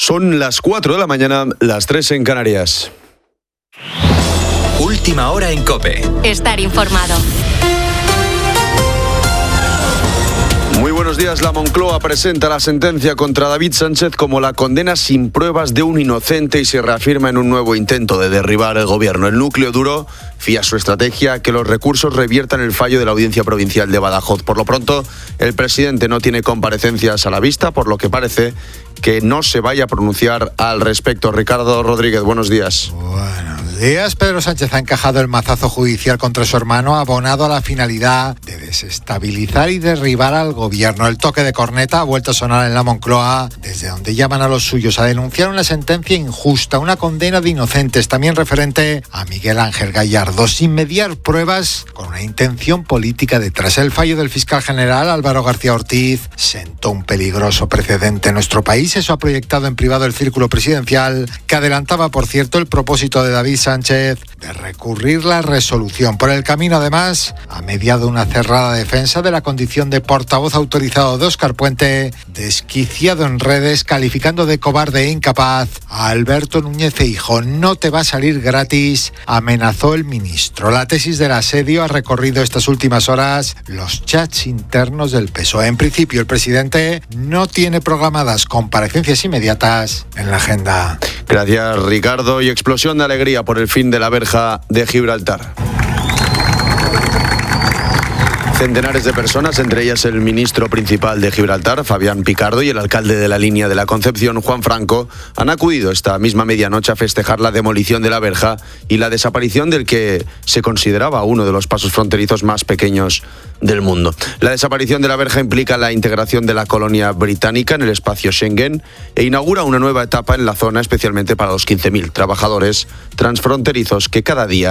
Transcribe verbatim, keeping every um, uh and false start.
Son las cuatro de la mañana, las tres en Canarias. Última hora en COPE. Estar informado. Muy buenos días. La Moncloa presenta la sentencia contra David Sánchez como la condena sin pruebas de un inocente y se reafirma en un nuevo intento de derribar el gobierno. El núcleo duro fía su estrategia a que los recursos reviertan el fallo de la Audiencia Provincial de Badajoz. Por lo pronto, el presidente no tiene comparecencias a la vista, por lo que parece que no se vaya a pronunciar al respecto. Ricardo Rodríguez, buenos días. Buenos días. Pedro Sánchez ha encajado el mazazo judicial contra su hermano, abonado a la finalidad de desestabilizar y derribar al gobierno. El toque de corneta ha vuelto a sonar en la Moncloa, desde donde llaman a los suyos a denunciar una sentencia injusta, una condena de inocentes, también referente a Miguel Ángel Gallardo, sin mediar pruebas, con una intención política detrás. El fallo del fiscal general Álvaro García Ortiz sentó un peligroso precedente en nuestro país. Eso ha proyectado en privado el círculo presidencial, que adelantaba, por cierto, el propósito de David Sánchez de recurrir la resolución. Por el camino, además, ha mediado una cerrada defensa de la condición de portavoz autorizado de Óscar Puente, desquiciado en redes, calificando de cobarde e incapaz a Alberto Núñez Feijóo. No te va a salir gratis, amenazó el ministro. La tesis del asedio ha recorrido estas últimas horas los chats internos del P S O E. En principio, el presidente no tiene programadas comparecencias inmediatas en la agenda. Gracias, Ricardo. Y explosión de alegría por el fin de la verja de Gibraltar. Centenares de personas, entre ellas el ministro principal de Gibraltar, Fabián Picardo, y el alcalde de la línea de la Concepción, Juan Franco, han acudido esta misma medianoche a festejar la demolición de la verja y la desaparición del que se consideraba uno de los pasos fronterizos más pequeños del mundo. La desaparición de la verja implica la integración de la colonia británica en el espacio Schengen e inaugura una nueva etapa en la zona, especialmente para los quince mil trabajadores transfronterizos que cada día